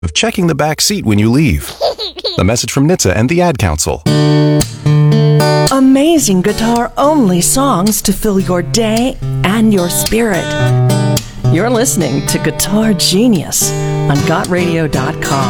of checking the back seat when you leave. A message from NHTSA and the Ad Council. Amazing guitar-only songs to fill your day and your spirit. You're listening to Guitar Genius on GotRadio.com.